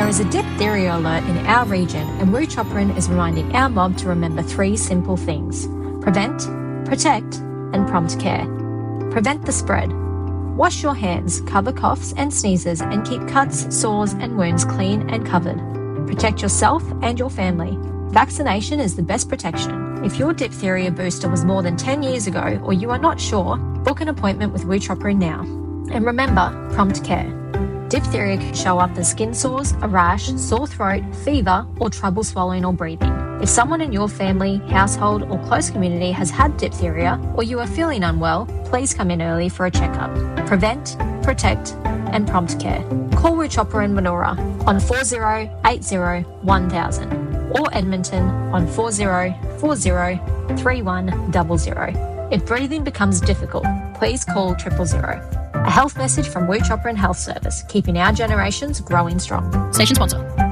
is a diphtheria alert in our region, and Wuchopperen is reminding our mob to remember 3 simple things: prevent, protect, and prompt care. Prevent the spread. Wash your hands, cover coughs and sneezes, and keep cuts, sores, and wounds clean and covered. Protect yourself and your family. Vaccination is the best protection. If your diphtheria booster was more than 10 years ago or you are not sure, book an appointment with Wuchopperen now. And remember, prompt care. Diphtheria can show up as skin sores, a rash, sore throat, fever, or trouble swallowing or breathing. If someone in your family, household, or close community has had diphtheria or you are feeling unwell, please come in early for a checkup. Prevent, protect, and prompt care. Call Wuchopperen Manoora on 4080 1000 or Edmonton on 4040 3100. If breathing becomes difficult, please call 000. A health message from Wuchopperen Health Service, keeping our generations growing strong. Station sponsor.